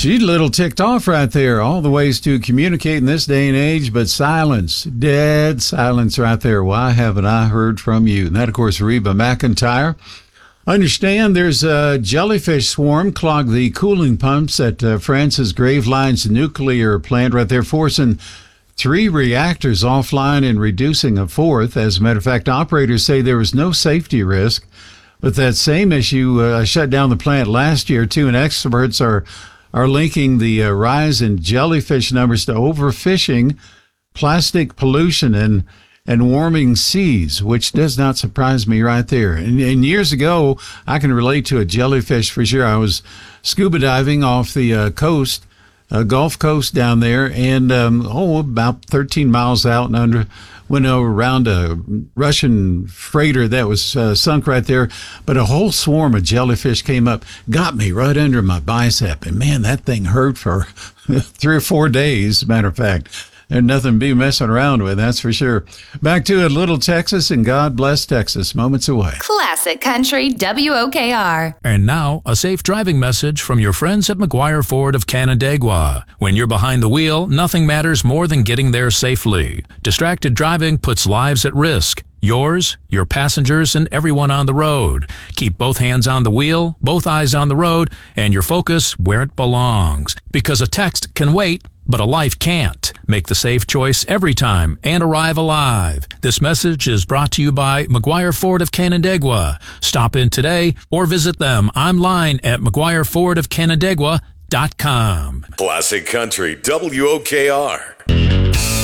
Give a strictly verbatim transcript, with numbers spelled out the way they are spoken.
She's a little ticked off right there. All the ways to communicate in this day and age, but silence, dead silence right there. Why haven't I heard from you? And that, of course, Reba McEntire. Understand there's a jellyfish swarm clogged the cooling pumps at uh, Francis Gravelines nuclear plant right there, forcing three reactors offline and reducing a fourth. As a matter of fact, operators say there was no safety risk. But that same issue uh, shut down the plant last year, too, and experts are are linking the uh, rise in jellyfish numbers to overfishing, plastic pollution, and and warming seas, which does not surprise me right there. And, and years ago, I can relate to a jellyfish for sure. I was scuba diving off the uh, coast, uh, Gulf Coast down there, and um, oh, about thirteen miles out and under, went over around a Russian freighter that was uh, sunk right there, but a whole swarm of jellyfish came up, got me right under my bicep, and man, that thing hurt for three or four days, as a matter of fact. There's nothing to be messing around with, that's for sure. Back to it, Little Texas, and God bless Texas, moments away. Classic Country W O K R. And now, a safe driving message from your friends at McGuire Ford of Canandaigua. When you're behind the wheel, nothing matters more than getting there safely. Distracted driving puts lives at risk. Yours, your passengers, and everyone on the road. Keep both hands on the wheel, both eyes on the road, and your focus where it belongs. Because a text can wait, but a life can't. Make the safe choice every time and arrive alive. This message is brought to you by McGuire Ford of Canandaigua. Stop in today or visit them online at mcguire ford of canandaigua dot com. Classic Country W O K R.